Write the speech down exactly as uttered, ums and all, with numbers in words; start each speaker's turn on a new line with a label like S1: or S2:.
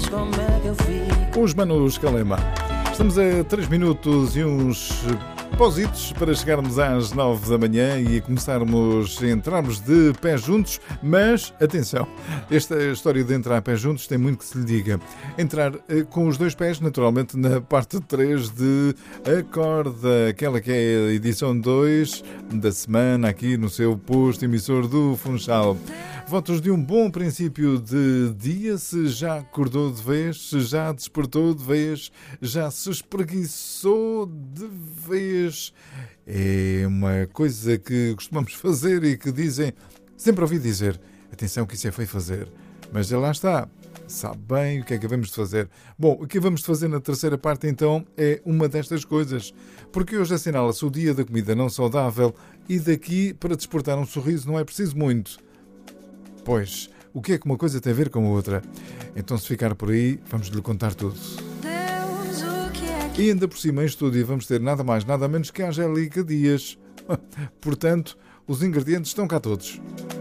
S1: Os Manos Calema. Estamos a três minutos e uns positos para chegarmos às nove da manhã e começarmos a entrarmos de pé juntos, mas atenção, esta história de entrar a pé juntos tem muito que se lhe diga. Entrar com os dois pés, naturalmente, na parte três de Acorda, aquela que é a edição dois da semana, aqui no seu posto emissor do Funchal. Votos de um bom princípio de dia, se já acordou de vez, se já despertou de vez, já se espreguiçou de vez. É uma coisa que costumamos fazer e que dizem, sempre ouvi dizer, atenção que isso é feio fazer, mas já lá está, sabe bem o que é que acabamos de fazer. Bom, o que acabamos de fazer na terceira parte então é uma destas coisas, porque hoje assinala-se o dia da comida não saudável e daqui para desportar um sorriso não é preciso muito. Pois, o que é que uma coisa tem a ver com a outra? Então, se ficar por aí, vamos lhe contar tudo. Deus, o que é que... E ainda por cima, em estúdio, vamos ter nada mais, nada menos que a Angélica Dias. Portanto, os ingredientes estão cá todos.